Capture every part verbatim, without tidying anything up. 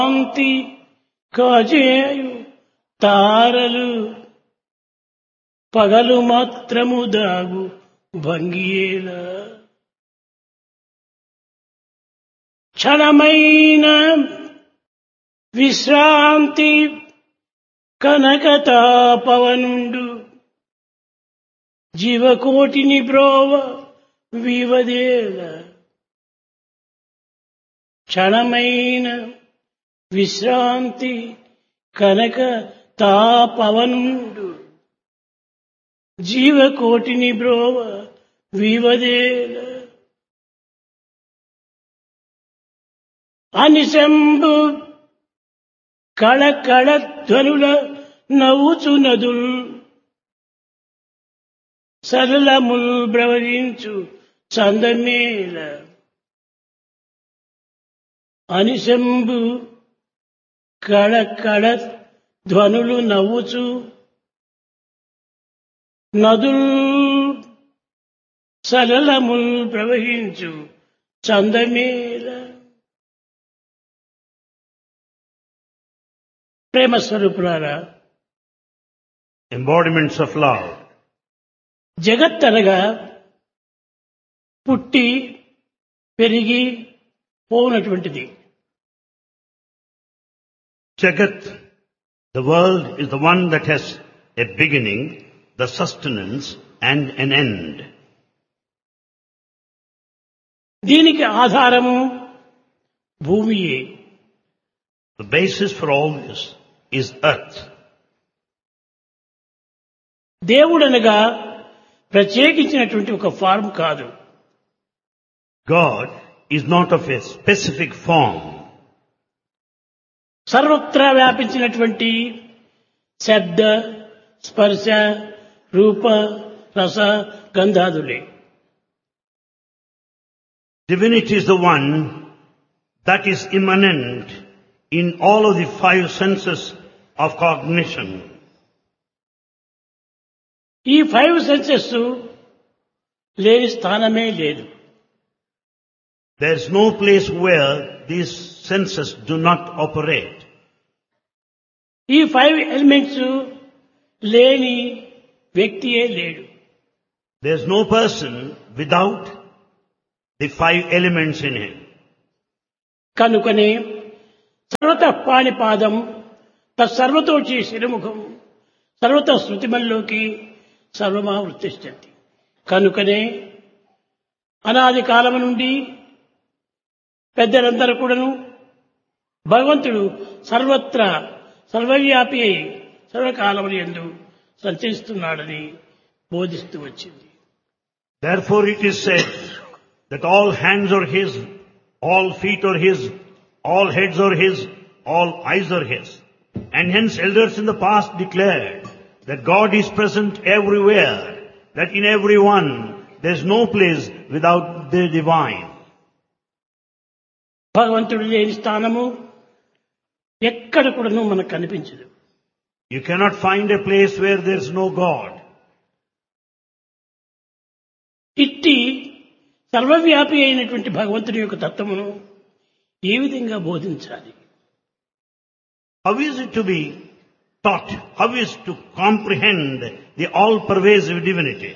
కాంతి కాజేయు తారలు పగలు మాత్రము దాగు భంగియేల క్షణమైన విశ్రాంతి కనకతాపవనుండు జీవకోటిని బ్రోవ వివదేల క్షణమైన విశ్రాంతి కనక తాపవనుండు జీవకోటిని బ్రోవ వివదేల అనిశంభు కళకళ ధ్వనుల నవ్వుచు నదుల్ సరళముల్ బ్రవరించు చందమేల అనిశంభు కళకళ ధ్వనులు నవ్వుచు నదుల్ సరళముల్ ప్రవహించు చందమేల ప్రేమ స్వరూపులారా, embodiments of love. జగత్తనగా పుట్టి పెరిగి పోనటువంటిది. Jagat, the world, is the one that has a beginning, the sustenance and an end. దీనికి ఆధారము భూమియే. The basis for all this is earth. దేవుడనగా ప్రత్యేకించినటువంటి ఒక ఫార్మ్ కాదు. God is not of a specific form. సర్వత్రా వ్యాపించినటువంటి శబ్ద స్పర్శ రూప రస గంధాదులే. Divinity is the one that is immanent in all of the five senses of cognition. ఈ five senses లేని స్థానమే లేదు. There is no place where these senses do not operate. ఈ five elements లేని వ్యక్తియే లేడు. There is no person without the five elements in him. కనుకనే సర్వత పాణిపాదం తత్సర్వతోచి శిరముఖం సర్వత శృతిమల్లోకి సర్వమా వృత్తిష్టంతి. కనుకనే అనాది కాలము నుండి పెద్దలందరూ కూడాను భగవంతుడు సర్వత్రా సర్వవ్యాపి అయి సర్వకాలములు యందు సంచరిస్తున్నాడని బోధిస్తూ వచ్చింది. Therefore it is said that all hands are his, all feet are his, all heads are his, all eyes are his. And hence elders in the past declared that God is present everywhere, that in everyone there is no place without the divine. భగవంతుడు లేని స్థానము ఎక్కడ కూడాను మనకు కనిపించదు. You cannot find a place where there is no God. ఇట్టి సర్వవ్యాపి అయినటువంటి భగవంతుడి యొక్క తత్వమును ఏ విధంగా బోధించాలి? How is it to be taught? How is to comprehend the all-pervasive divinity?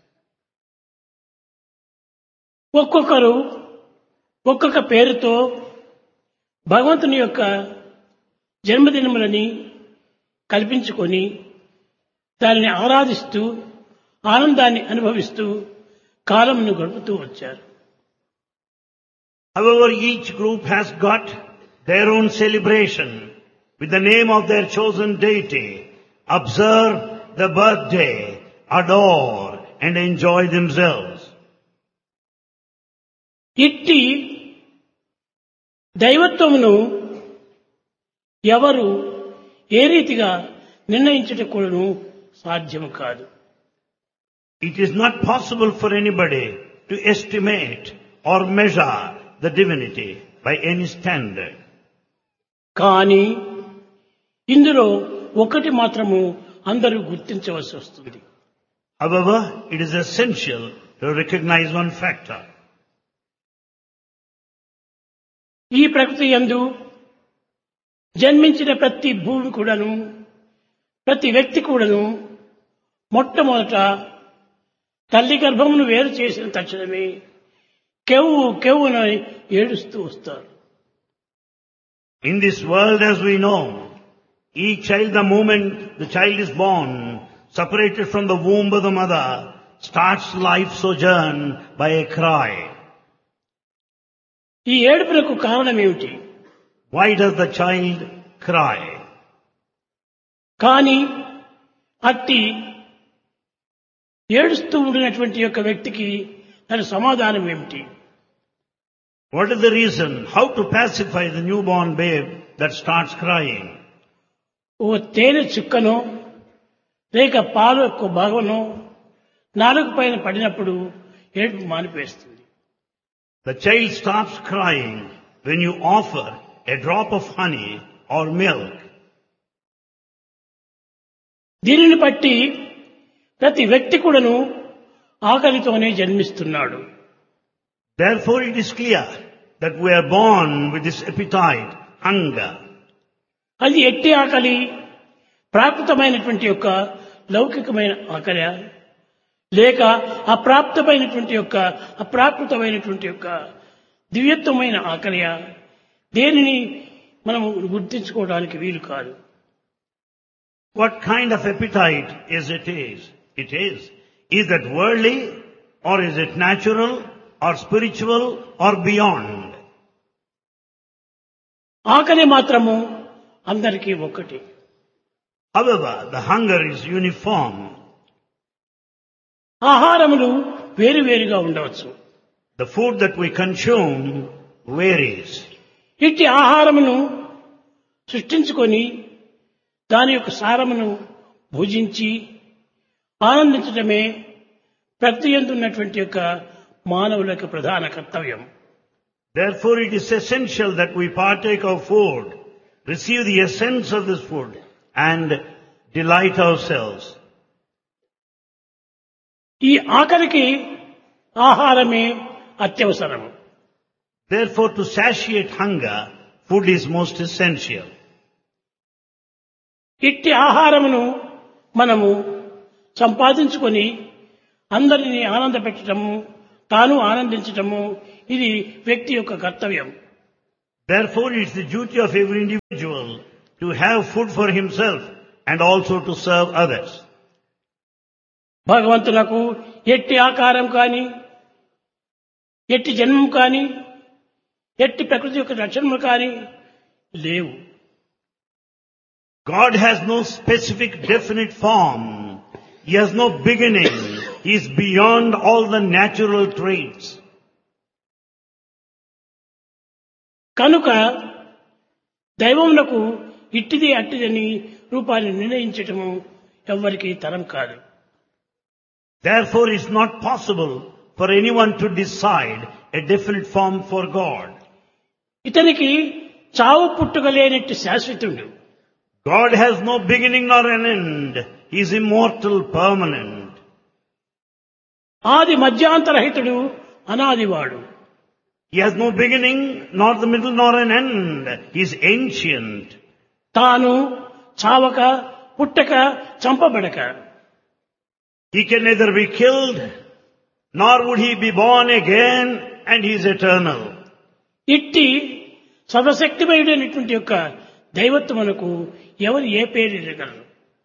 ఒక్కొక్కరు ఒక్కొక్క పేరుతో భగవంతుని యొక్క జన్మదినములని కల్పించుకొని దానిని ఆరాధిస్తూ ఆనందాన్ని అనుభవిస్తూ కాలమును గడుపుతూ వచ్చారు. However, each group has got their own celebration with the name of their chosen deity, observe the birthday, adore and enjoy themselves. ఇట్టి దైవత్వమును ఎవరు ఏ రీతిగా నిర్ణయించుటకు సాధ్యము కాదు. It is not possible for anybody to estimate or measure the divinity by any standard. కానీ ఇందులో ఒకటి మాత్రము అందరూ గుర్తించవలసి వస్తుంది. However, it is essential to recognize one factor. ఈ ప్రకృతి యందు జన్మించిన ప్రతి భూమి కూడాను, ప్రతి వ్యక్తి కూడాను మొట్టమొదట తల్లి గర్భమును వేరు చేసిన తక్షణమే కెవ్వు కెవ్వున ఏడుస్తూ వస్తారు. In this world, as we know, each child, the moment the child is born, separated from the womb of the mother, starts life sojourn by a cry. ఈ ఏడుపులకు కారణం ఏమిటి? Why does the child cry? కానీ అట్టి ఏడుస్తూ ఉండినటువంటి యొక్క వ్యక్తికి తన సమాధానం ఏమిటి? What is the reason? How to pacify the newborn babe that starts crying? ఓ తేనె చుక్కనో లేక పాలు యొక్క భాగమనో నాలుగు పైన పడినప్పుడు ఏడుపు మానిపేస్తుంది. The child stops crying when you offer a drop of honey or milk. దీనిని బట్టి ప్రతి వ్యక్తి కూడాను ఆకలితోనే జన్మిస్తున్నాడు. Therefore it is clear that we are born with this appetite, hunger. అది ఎట్టి ఆకలి, ప్రాకృతమైనటువంటి యొక్క లౌకికమైన ఆకలి లేక అప్రాప్తమైనటువంటి యొక్క అప్రాకృతమైనటువంటి యొక్క దివ్యత్వమైన ఆకలి, దేనిని మనము గుర్తించుకోవడానికి వీలు కాదు. What kind of appetite is it is? It is. Is that worldly, or is it natural, or spiritual, or beyond? ఆకలి మాత్రము అందరికీ ఒక్కటి. However, the hunger is uniform. ఆహారములు వేరువేరుగా ఉండవచ్చు. The food that we consume varies. ఇట్టి ఆహారమును సృష్టించుకొని దాని యొక్క సారమును భుజించి ఆనందించడమే ప్రతి యందు ఉన్నటువంటి యొక్క మానవుల యొక్క ప్రధాన కర్తవ్యం. Therefore it is essential that we partake of food, receive the essence of this food and delight ourselves. ఈ ఆకలికి ఆహారమే అత్యవసరము. Therefore to satiate hunger, food is most essential. ఇట్టి ఆహారమును మనము సంపాదించుకొని అందరినీ ఆనందపెట్టడము, తాను ఆనందించటము, ఇది వ్యక్తి యొక్క కర్తవ్యం. Therefore it is the duty of every individual to have food for himself and also to serve others. భగవంతునకు ఎట్టి ఆకారం కాని, ఎట్టి జన్మం కాని, ఎట్టి ప్రకృతి యొక్క లక్షణములు కాని లేవు. God has no specific definite form. He has no beginning. He is beyond all the natural traits. కనుక దైవమునకు ఇట్టిది అట్టిదని రూపాన్ని నిర్ణయించటము ఎవ్వరికీ తరం కాదు. Therefore it is not possible for anyone to decide a definite form for God. ఇతనికి చావు పుట్టుక లేనట్టి శాశ్వతుడు. God has no beginning nor an end. He is immortal, permanent. ఆది మధ్యాంతరహితుడు, అనాదివాడు. He has no beginning, nor the middle, nor an end. He is ancient. తాను చావక, పుట్టక, చంపబడక. He can neither be killed, nor would he be born again, and he is eternal. ఇట్టి సర్వశక్తిమయుడైనటువంటి యొక్క దైవత్వమునకు ఎవరు ఏ పేరు ఇవ్వగలరు?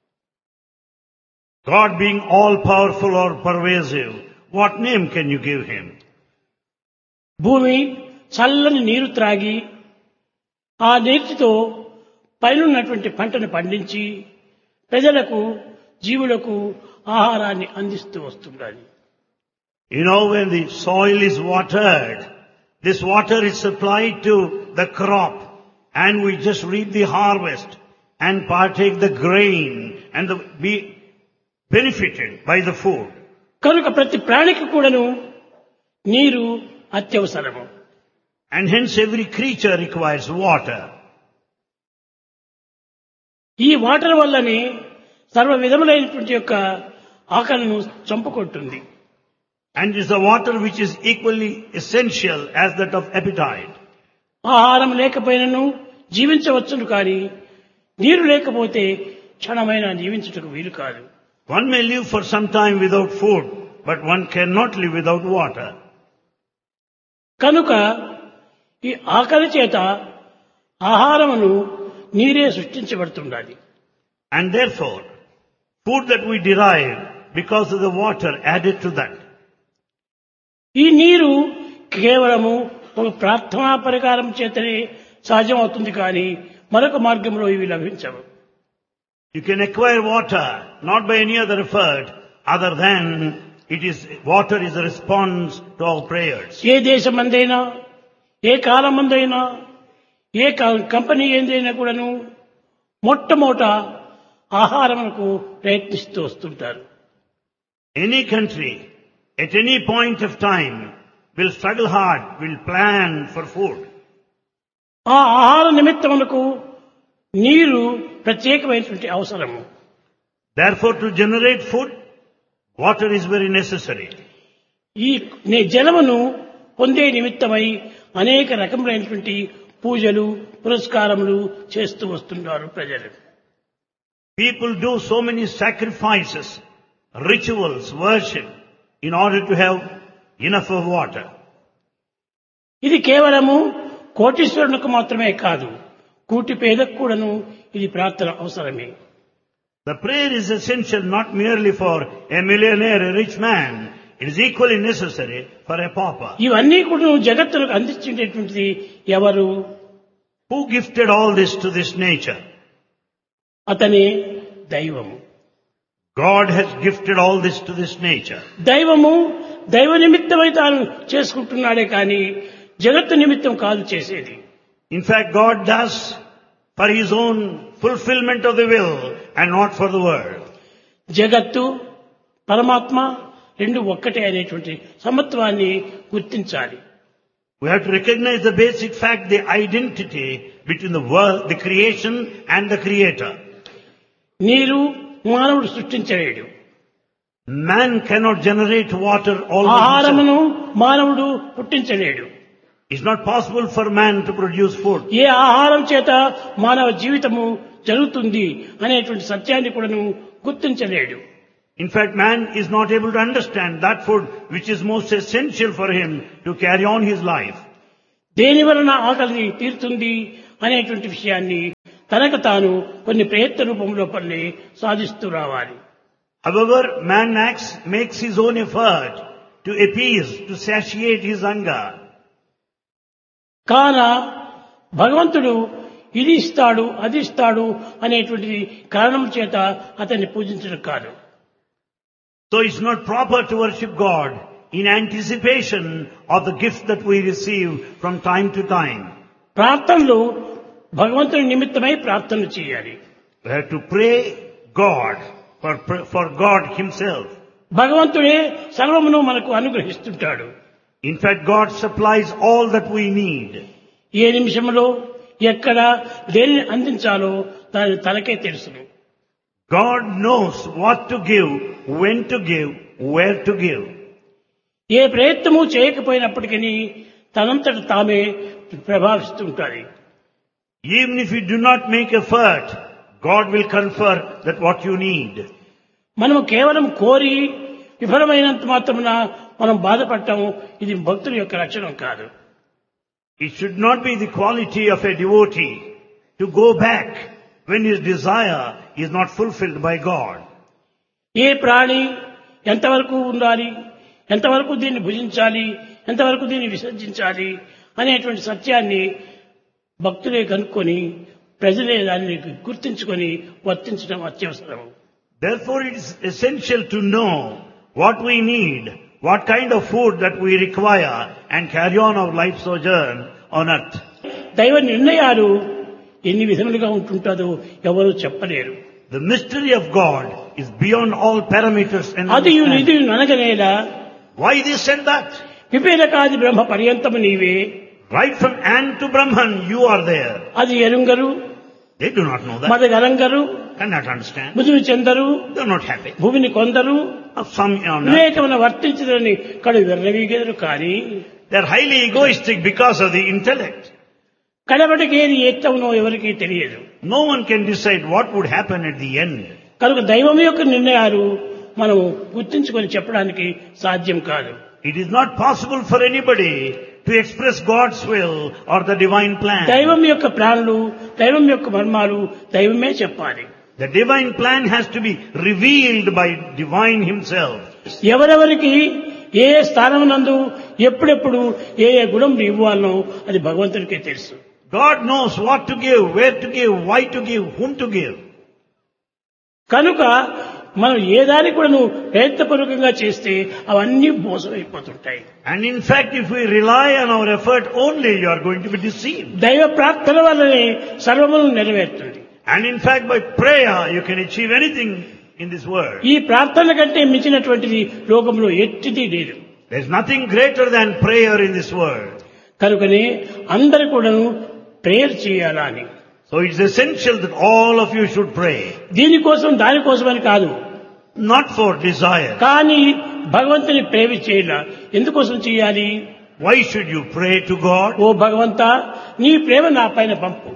God being all powerful or pervasive, what name can you give him? భూమి చల్లని నీరు త్రాగి ఆ నీటితో పైనున్నటువంటి పంటను పండించి ప్రజలకు, జీవులకు ఆహారాన్ని అందిస్తూ వస్తుండాలి. You know, when the soil is watered, this water is supplied to the crop, and we just reap the harvest and partake the grain and the, be benefited by the food. కనుక ప్రతి ప్రాణికి కూడాను నీరు అత్యవసరము. And hence every creature requires water. ఈ water వల్లనే సర్వ విధములైనటువంటి యొక్క ఆకలిను చంపుకుంటుంది. And it is the water which is equally essential as that of appetite. ఆహారం లేకపోయినను జీవించవచ్చును కానీ నీరు లేకపోతే క్షణమైన జీవించుటకు వీలు కాదు. One may live for some time without food, but one cannot live without water. కనుక ఈ ఆకలి చేత ఆహారమును నీరే సృష్టించబడుతున్నది. And therefore, food that we derive because of the water added to that. ఈ నీరు కేవలము ఒక ప్రార్థనా పరికారం చేతనే సహజమవుతుంది కానీ మరొక మార్గంలో ఇవి లభించవు. You can acquire water not by any other effort other than it is water is a response to our prayers. A దేశమందైనా A కాలమందైనా A company ఏందైనా కూడాను మొట్టమొదట ఆహారమునకు ప్రయత్నిస్తూ వస్తుంటారు. Any country at any point of time will struggle hard, will plan for food. ఆ ఆహార నిమిత్తమునకు నీరు ప్రత్యేకమైనటువంటి అవసరము. Therefore, to generate food, water is very necessary. ఈ జలమును పొందే నిమిత్తమై అనేక రకములైనటువంటి పూజలు పురస్కారములు చేస్తూ వస్తున్నారు ప్రజలు. People do so many sacrifices, rituals, worship in order to have enough of water. ఇది కేవలము కోటీశ్వరునికి మాత్రమే కాదు, కూటి పేదకు కూడాను ఇది ప్రార్థన అవసరమే. The prayer is essential not merely for a millionaire, a rich man. It is equally necessary for a pauper. ఇవన్నీ కూడా జగత్తులకు అందించేటువంటిది ఎవరు? Who gifted all this to this nature? అతనే దైవము. God has gifted all this to this nature. దైవము దైవ నిమిత్తమై తాను చేసుకుంటున్నాడే కానీ జగత్తు నిమిత్తం కాదు చేసేది. In fact, God does for His own fulfillment of the will and not for the world. జగత్తు పరమాత్మ రెండు ఒక్కటే అనేటువంటి సమత్వాన్ని గుర్తించాలి. We have to recognize the basic fact, the identity between the world, the creation and the creator. నీరు మానవుడు సృష్టించలేడు. Man cannot generate water all by ఆహారమును himself. మానవుడు పుట్టించలేడు. It's not possible for man to produce food. ఏ ఆహారం చేత మానవ జీవితము జరుగుతుంది అనేటువంటి సత్యాన్ని కూడాను గుర్తించలేడు. In fact, man is not able to understand that food which is most essential for him to carry on his life. దేని వలన ఆకలి తీరుతుంది అనేటువంటి విషయాన్ని తనకు తాను కొన్ని ప్రయత్న రూపంలో పని సాధిస్తూ రావాలి. However, man acts, makes his own effort to appease, to satiate his hunger. కాన భగవంతుడు ఇది ఇస్తాడు అది ఇస్తాడు అనేటువంటి కారణం చేత అతన్ని పూజించడం కాదు. So it's not proper to worship God in anticipation of the gifts that we receive from time to time. ప్రార్థనలు భగవంతుని నిమిత్తమై ప్రార్థన చేయాలి. We have to pray God for, for God Himself. భగవంతుడే సర్వమును మనకు అనుగ్రహిస్తుంటాడు. In fact, God supplies all that we need. ఏ నిమిషంలో ఎక్కడ దేనిని అందించాలో దాని తనకే తెలుసును. God knows what to give, when to give, where to give. ఏ ప్రయత్నము చేయకపోయినప్పటికీ తనంతట తామే ప్రభావిస్తుంటారు. Even if you do not make effort, God will confer that what you need. మనము కేవలం కోరి విఫలమైనంత మాత్రమున మనం బాధపడటం ఇది భక్తుల యొక్క లక్షణం కాదు. It should not be the quality of a devotee to go back when his desire is not fulfilled by God. ఏ ప్రాణి ఎంతవరకు ఉండాలి, ఎంతవరకు దీన్ని భుజించాలి, ఎంతవరకు దీన్ని విసర్జించాలి అనేటువంటి సత్యాన్ని భక్తులే కనుక్కొని ప్రజలే దాన్ని గుర్తించుకొని వర్తించడం అత్యవసరం. Therefore, it is essential to know what we need, what kind of food that we require, and carry on our life sojourn on earth. దైవ నిర్ణయాలు ఎన్ని విధములుగా ఉంటుందో ఎవరు చెప్పలేరు. The mystery of God is beyond all parameters and అది understanding. Nidhi ననగనేలా Why this and that? విపేలకాది బ్రహ్మ పర్యంతము నీవే. Right from Ant to Brahman, you are there. అది ఎరుంగరు, They do not know that, మదగరంగరు, cannot understand. ముదురు చెందరు, They are not happy. భూమిని కొందరు Of some honor. వివేకమున వర్తించదని కడు విర్రవీగెదరు కానీ They are highly egoistic because of the intellect. కడబడికి ఏది ఎత్తవునో ఎవరికి తెలియదు. No one can decide what would happen at the end. కనుక దైవం యొక్క నిర్ణయాలు మనం గుర్తించుకొని చెప్పడానికి సాధ్యం కాదు. It is not possible for anybody to express God's will or the divine plan. దైవం యొక్క ప్లాన్లు, దైవం యొక్క మర్మాలు దైవమే చెప్పాలి. The divine plan has to be revealed by divine himself. ఎవరెవరికి ఏ స్థానం నందు ఎప్పుడెప్పుడు ఏ ఏ గుణం ఇవ్వాలనో అది భగవంతుడికే తెలుసు. God knows what to give, where to give, why to give, whom to give. కనుక మనం ఏ దానికి కూడా నువ్వు ప్రయత్నపూర్వకంగా చేస్తే అవన్నీ మోసమైపోతుంటాయి. And in fact, if we rely on our effort only, you are going to be deceived. దైవ ప్రార్థన వల్లనే సర్వమును నెరవేరుతుంది. And in fact, by prayer, you can achieve anything in this world. ఈ ప్రార్థన కంటే మించినటువంటిది లోకంలో ఎట్టిది లేదు. There is nothing greater than prayer in this world. కనుకనే అందరూ కూడాను ప్రేయర్ చేయాలా అని. So it's essential that all of you should pray. దీనికోసం దానికోసమని కాదు. Not for desire. కానీ భగవంతుని ప్రేమ చేయాల. ఎందుకోసం చేయాలి? Why should you pray to God? ఓ భగవంతా, నీ ప్రేమ నా పైన పంపు.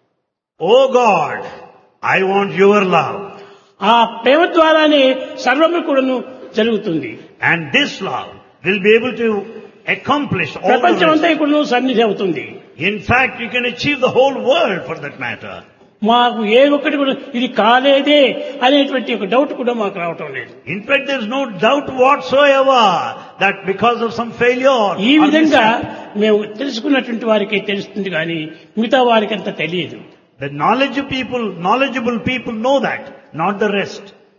Oh God, I want your love. ఆ ప్రేమ ద్వారానే సర్వము కూడాను జరుగుతుంది. And this love will be able to accomplish all the ప్రపంచమంతా rest. కూడాను సన్నిధి అవుతుంది. In fact, you can achieve the whole world for that matter. మాకు ఏ ఒక్కటి కూడా ఇది కాలేదే అనేటువంటి ఒక డౌట్ కూడా మాకు రావటం లేదు. In fact, there is no doubt whatsoever that because of some failure. ఈ or విధంగా mishap, మేము తెలుసుకున్నటువంటి వారికి తెలుస్తుంది కానీ మిగతా వారికి అంత తెలియదు. the knowledge of people, knowledgeable people know that, not the rest.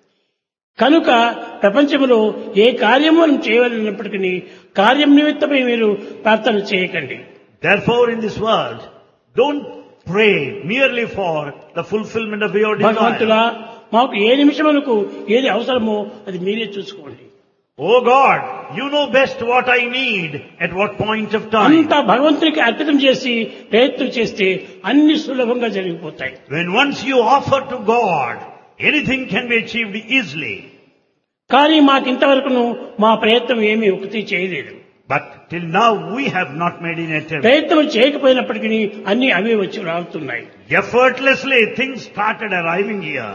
కనుక ప్రపంచంలో ఏ కార్యము మనం చేయవలసినప్పటికీ కార్యం నిమిత్తమై మీరు ప్రార్థన చేయకండి. Therefore, in this world, don't pray merely for the fulfillment of your భగవంతులా, desire. మాకు ఏ నిమిషములకు ఏది అవసరమో అది మీరే చూసుకోండి. Oh God, you know best what I need at what point of time. అంతా భగవంతునికి అర్పితం చేసి ప్రయత్నం చేస్తే అన్ని సులభంగా జరిగిపోతాయి. When once you offer to God, anything can be achieved easily. కానీ మాకు ఇంతవరకును మా ప్రయత్నం ఏమీ ఒకటి చేయలేదు. But till now we have not made an attempt. ప్రయత్నం చేయకపోయినప్పటికీ అన్ని అవే వచ్చి రావుతున్నాయి. Effortlessly things started arriving here.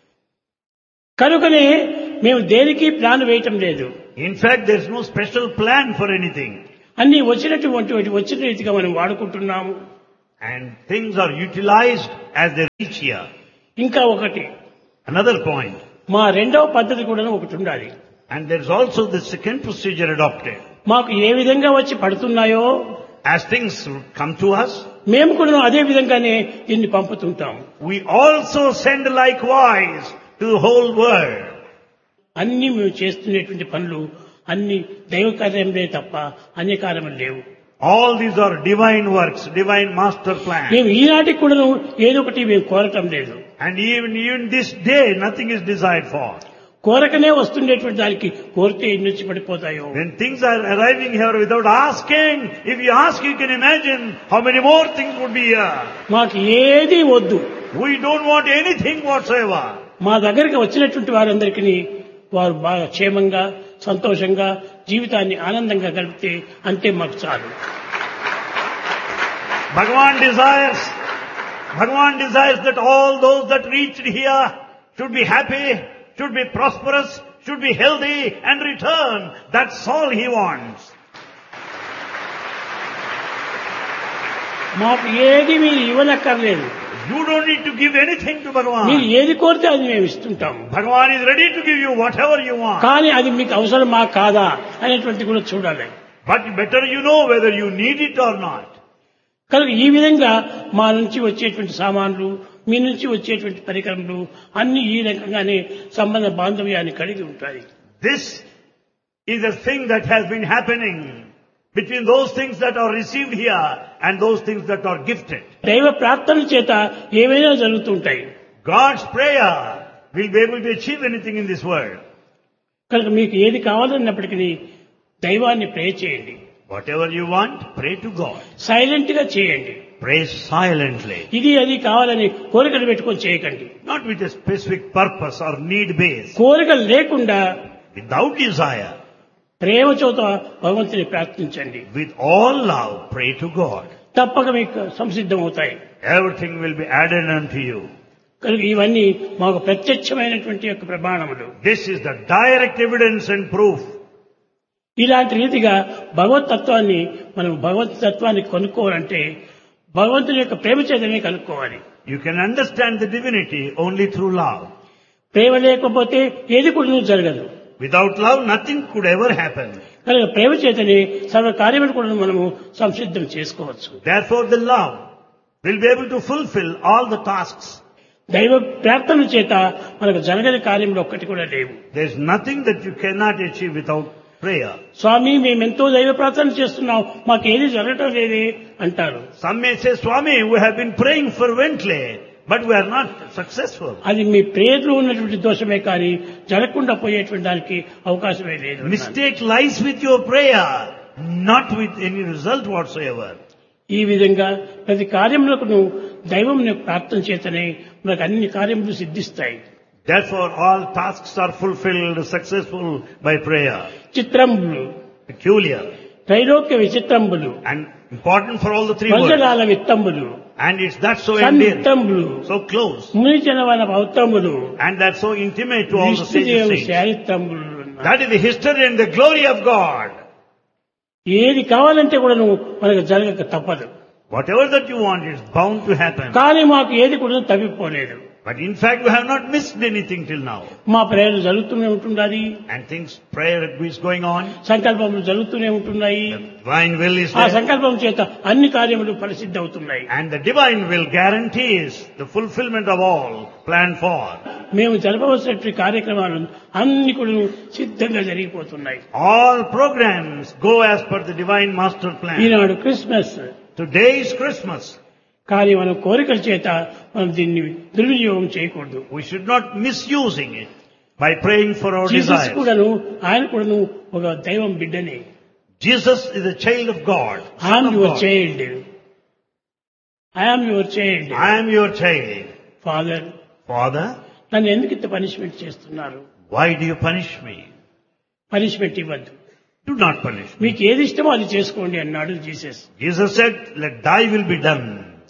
కనుకనే మేము దేనికి ప్లాన్ వేయటం లేదు. In fact, there is no special plan for anything. అన్ని వచ్చినటువంటి వచ్చిన రీతిగా మనం వాడుకుంటున్నాము. And things are utilized as they reach here. ఇంకా ఒకటి, Another point. మా రెండవ పద్ధతి కూడా ఒకటి ఉండాలి. And there is also the second procedure adopted. మాకు ఏ విధంగా వచ్చి పడుతున్నాయో As things come to us, మేము కూడా అదే విధంగానే దీన్ని పంపుతుంటాం. we also send likewise to the whole world. అన్ని మేము చేస్తున్నటువంటి పనులు అన్ని దైవ కార్యములే తప్ప అన్య కార్యములు లేవు. All these are divine works, divine master plan. మేము ఈనాటికి కూడా ఏదో ఒకటి మేము కోరటం లేదు. And even, even this day, nothing is desired for. కోరకనే వస్తుండేటువంటి దానికి కోరితే ఎన్ని వచ్చి పడిపోతాయో. When things are arriving here without asking, if you ask, you can imagine how many more things would be here. మాకు ఏది వద్దు. We don't want anything whatsoever. మా దగ్గరికి వచ్చినటువంటి వారందరికీ వారు బాగా క్షేమంగా సంతోషంగా జీవితాన్ని ఆనందంగా గడిపితే అంతే మాకు చాలు. Bhagavan desires, Bhagavan desires that all those that reached here should be happy, should be prosperous, should be healthy and return. That's all he wants. మాకు ఏది మీరు ఇవ్వనక్కర్లేదు. You don't need to give anything to మీరు Bhagavan. ఏది కోరితే అది మేము ఇస్తుంటాము. Bhagavan is ready to give you whatever you want. కానీ అది మీకు అవసరమా కాదా అనేటువంటి కూడా చూడాలి. But better you know whether you need it or not. కనుక ఈ విధంగా మా నుంచి వచ్చేటువంటి సామాన్లు, మీ నుంచి వచ్చేటువంటి పరికరములు అన్ని ఈ రకంగానే సంబంధ బాంధవ్యాన్ని కలిగి ఉంటాయి. This is a thing that has been happening between those things that are received here and those things that are gifted. దైవ ప్రార్థన చేత ఏమైనా జరుగుతుంటాయి. God's prayer will be able to achieve anything in this world. కనుక మీకు ఏది కావాలన్నప్పటికీ దైవాన్ని ప్రే చేయండి. Whatever you want, pray to God. Silent గా చేయండి. Pray silently. ఇది అది కావాలని కోరికలు పెట్టుకొని చేయకండి. Not with a specific purpose or need base. కోరికలు లేకుండా Without desire. ప్రేమ చోత భగవంతుని ప్రార్థించండి. With all love, pray to God. తప్పక మీకు సంసిద్ధం అవుతాయి. Everything will be added unto you. కనుక ఇవన్నీ మాకు ప్రత్యక్షమైనటువంటి యొక్క ప్రమాణములు. This is the direct evidence and proof. ఇలాంటి రీతిగా భగవత్ తత్వాన్ని మనం భగవత్ తత్వాన్ని కొనుక్కోవాలంటే భగవంతుని యొక్క ప్రేమ చేతనే కనుక్కోవాలి. You can understand the divinity only through love. ప్రేమ లేకపోతే ఏది కూడా జరగదు. Without love, nothing could ever happen. కనుక ప్రేమ చేతనే సర్వ కార్యములు కూడా మనము సంసిద్ధం చేసుకోవచ్చు. Therefore, the love will be able to fulfill all the tasks. దైవ ప్రార్థన చేత మనకు జరగని కార్యములు ఒక్కటి కూడా లేవు. There is nothing that you cannot achieve without prayer. స్వామి మేమెంతో దైవ ప్రార్థన చేస్తున్నాం, మాకేది జరగటం లేదే అంటారు. Some may say, Swami, we have been praying fervently, but we are not successful. అది మీ ప్రేయర్లో ఉన్నటువంటి దోషమే కానీ జరగకుండా పోయేటువంటి దానికి అవకాశమే లేదు. Mistake lies with your prayer, not with any result whatsoever. ఈ విధంగా ప్రతి కార్యములకు దైవం ప్రార్థన చేతనే మనకు అన్ని కార్యములు సిద్ధిస్తాయి. Therefore, all tasks are fulfilled successful by prayer. చిత్రంబులు, Peculiar Trailokya విచిత్రంబులు, and important for all the three words. వంజనాల విత్తంబులు, And it's that so endearing, సన్నిత్తంబులు, so close, మునిజనవన భౌతములు, and that's so intimate to all the Vishnudeva sages. శారిత్రంబులు. That is the history and the glory of God. ఏది కావాలంటే కూడా నువ్వు మనకు జరగక తప్పదు. Whatever that you want is bound to happen. కానీ మాకు ఏది కూడా తప్పిపోలేదు. But in fact, we have not missed anything till now. మా ప్రేయర్లు జరుగుతూనే ఉంటున్నది. And things, prayer is going on. సంకల్పములు జరుగుతూనే ఉంటున్నాయి. The divine will is ఆ there. సంకల్పం చేత అన్ని కార్యములు పరిసిద్ధి అవుతున్నాయి. And the divine will guarantees the fulfillment of all planned for. మేము జరపవలసినటువంటి కార్యక్రమాలు అన్ని కూడా సిద్ధంగా జరిగిపోతున్నాయి. All programs go as per the divine master plan. Eenadu Christmas. Today is Christmas. కానీ మనం కోరికల చేత మనం దీన్ని దుర్వినియోగం చేయకూడదు. We should not misusing it by praying for our Jesus desires. కూడాను ఆయన కూడాను ఒక దైవం బిడ్డనే. Jesus is a child of God. I Son am of your God. child. I am your child. I am your child. Father, Father, నన్ను ఎందుకు ఇంత punishment చేస్తున్నారు? why do you punish me? Punishment ఇవ్వద్దు. Do not punish me. మీకు ఏది ఇష్టమో అది చేసుకోండి అన్నాడు Jesus. Jesus said, let thy will be done.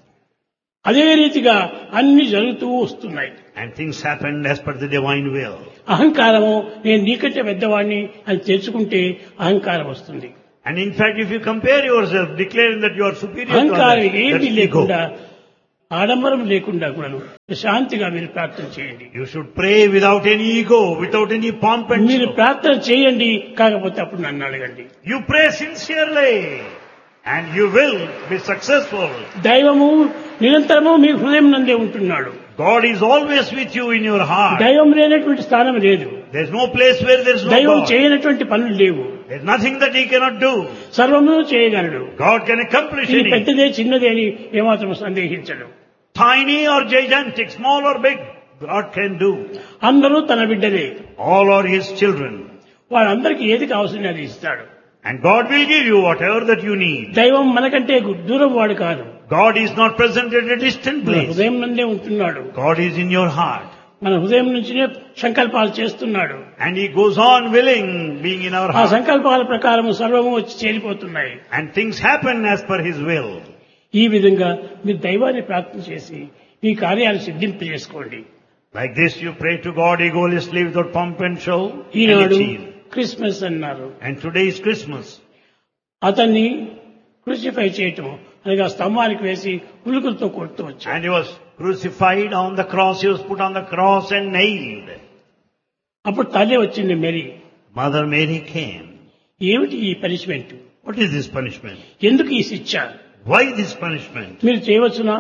అదే రీతిగా అన్ని జరుగుతూ వస్తున్నాయి. And things happened as per the divine will. అహంకారము నేను నీకంటే పెద్దవాడిని అని తెచ్చుకుంటే అహంకారం వస్తుంది. And in fact, if you compare yourself, declaring that you are superior to అహంకారం others, ఏమీ that's లేకుండా ego. ఆడంబరం లేకుండా కూడా శాంతిగా మీరు ప్రార్థన చేయండి. You should pray without any ego, without any pomp and మీరు show. ప్రార్థన చేయండి, కాకపోతే అప్పుడు నన్ను అడగండి. You pray sincerely and you will be successful. దైవము నిరంతరము మీ హృదయం నందే ఉంటున్నాడు. God is always with you in your heart. దైవం లేనటువంటి స్థానం లేదు. There's no place where there's no దైవం God. చేయనటువంటి పనులు లేవు. There's nothing that He cannot do. సర్వము చేయగలడు. God can accomplish ఇది anything. పెద్దదే చిన్నదే అని ఏమాత్రం సందేహించడు. Tiny or gigantic, small or big, God can do. అందరూ తన బిడ్డలే. All are His children. వాళ్ళందరికీ ఏది కావాల్సింది అది ఇస్తాడు. And God will give you whatever that you need. దైవం మనకంటే దూరం వాడు కాదు. God is not present at a distant మన place. హృదయం నందే ఉంటున్నాడు. God is in your heart. మన హృదయం నుంచినే సంకల్పాలు చేస్తున్నాడు. And He goes on willing, being in our ఆ heart. సంకల్పాల ప్రకారం సర్వము వచ్చి చేరిపోతున్నాయి. And things happen as per His will. ఈ విధంగా మీరు దైవాన్ని ప్రార్థన చేసి మీ కార్యాలు సిద్ధింపు చేసుకోండి. Like this you pray to God egolessly without pomp and show and Eenadu achieve. Christmas అన్నారు. And today is Christmas. అతన్ని క్రూసిఫై చేయటం అనగా స్తంభానికి వేసి ఉలుకులతో కొడుతూ వచ్చాడు. And He was crucified on the cross. He was put on the cross and nailed. అప్పుడు తల్లి వచ్చింది మేరీ. Mother Mary came. ఏమిటి ఈ punishment? What is this punishment? ఎందుకు ఈ శిక్ష? Why this punishment? మీరు చేయవచ్చునా?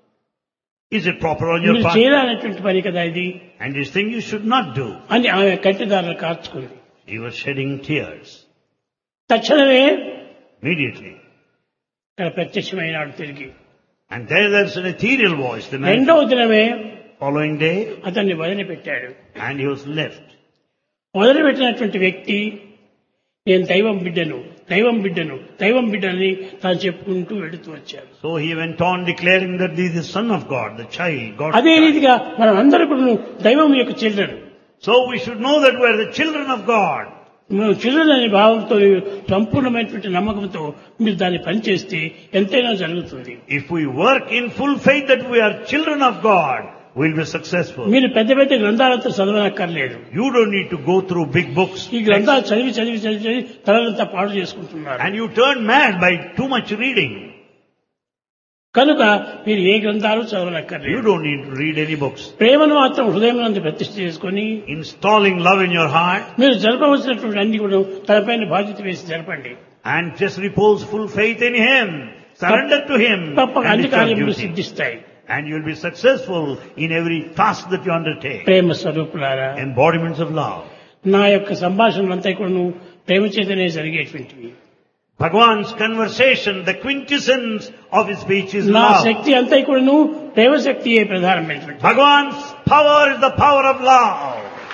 Is it proper on your మీరు part? చేయాలనేటువంటి పని కదా ఇది And this thing you should not do. అని ఆమె కంటిదారులు కార్చుకుంది. He was shedding tears. తక్షణమే Immediately. ఇక్కడ ప్రత్యక్షమైనాడు తిరిగి. And there there's an ethereal voice the night రెండవ దినమే following day, అతన్ని వదిలిపెట్టాడు. and he was left. వదిలిపెట్టినటువంటి వ్యక్తి నేను దైవం బిడ్డను దైవం బిడ్డను దైవం బిడ్డని తాను చెప్పుకుంటూ వెళుతూ వచ్చాడు. So he went on declaring that he is the son of God, the child, God's అదే child. రీతిగా మనం అందరూ కూడా దైవం యొక్క children. So we should know that we are the children of God. Children అనే భావంతో సంపూర్ణమైనటువంటి నమ్మకంతో మీరు దాన్ని పనిచేస్తే ఎంతైనా జరుగుతుంది. If we work in full faith that we are children of God, we'll be successful. మీరు పెద్ద పెద్ద గ్రంథాలతో చదవనక్కర్లేదు. You don't need to go through big books. ఈ గ్రంథాలు చదివి చదివి చదివి చదివి తలంతా పాడు చేసుకుంటున్నారు. And you turn mad by too much reading. కనుక మీరు ఏ గ్రంథాలు You చదవనక్కర్లేదు. don't need to read any books. ప్రేమను మాత్రం హృదయం నందు ప్రతిష్ఠ చేసుకొని Installing love in your heart మీరు జరపవలసినటువంటి అన్ని కూడా తనపైన బాధ్యత వేసి జరపండి. and just repose full faith in Him. Surrender to Him. తప్పక And అన్ని it's your కార్యములు duty. సిద్ధిస్తాయి. And you'll be successful in every task that you undertake. ప్రేమ స్వరూపులారా, Embodiments of love. నా యొక్క సంభాషణలంతా కూడా ప్రేమ చేతనే జరిగేటువంటివి. Bhagwan's conversation, the quintessence of his speech is నా love. శక్తి అంతా కూడాను ప్రేమ శక్తియే ప్రధానమైనటువంటి. Bhagwan's power is the power of love.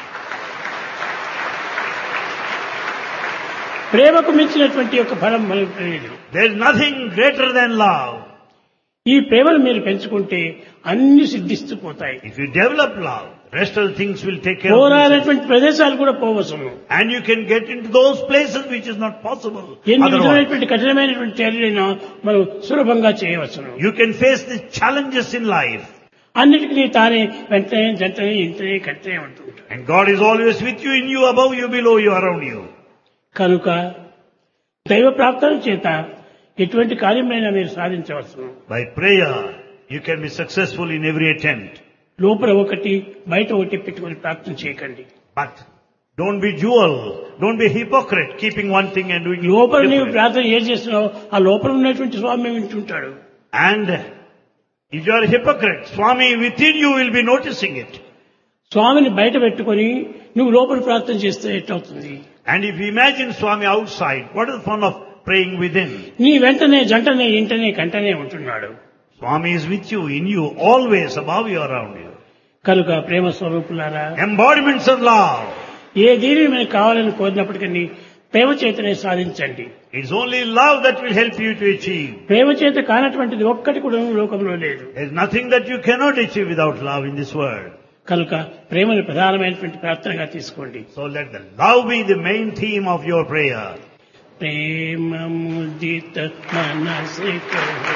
ప్రేమకు మించినటువంటి యొక్క ఫలం మనకు తెలియదు. There is nothing greater than love. ఈ ప్రేమను మీరు పెంచుకుంటే అన్ని సిద్ధిస్తూ పోతాయి. If you develop love, rest of the things will take care of themselves. పోరాడేటువంటి ప్రదేశాలు కూడా పోవచ్చును. And you can get into those places which is not possible ఎన్ని otherwise. విధమైనటువంటి కఠినమైనటువంటి చర్యలైనా మనం సులభంగా చేయవచ్చును. You can face the challenges in life. అన్నిటికీ తానే వెంటనే జంటనే ఇంటనే కట్టనే ఉంటుంటాడు. And God is always with you, in you, above you, below you, around you. కనుక దైవ ప్రార్థన చేత ఎటువంటి కార్యమైనా మీరు సాధించవచ్చును. By prayer, you can be successful in every attempt. లోపల ఒకటి బయట ఒకటి పెట్టుకొని ప్రార్థన చేయకండి. But don't be dual, don't be hypocrite, keeping one thing and doing లోపల నీవు different. ప్రార్థన ఏం చేస్తున్నావు ఆ లోపల ఉన్నటువంటి స్వామి వింటుంటాడు. And if you are a hypocrite, Swami within you will be noticing it. స్వామిని బయట పెట్టుకొని నువ్వు లోపల ప్రార్థన చేస్తే ఎట్లవుతుంది? And if you imagine Swami outside, what is the fun of praying within? నీ వెంటనే జంటనే ఇంటనే కంటనే ఉంటున్నాడు. Swami is with you, in you, always above you, around you. కనుక ప్రేమ స్వరూపులారా, Embodiments of love. ఏ దీనిని మనకు కావాలని కోరినప్పటికీ ప్రేమ చేతనే సాధించండి. It's only love that will help you to achieve. ప్రేమ చేత కానటువంటిది ఒక్కటి కూడా లోకంలో లేదు. There's nothing that you cannot achieve without love in this world. కనుక ప్రేమను ప్రధానమైనటువంటి ప్రార్థనగా తీసుకోండి. So let the love be the main theme of your prayer. Prema ముదిత మనసిక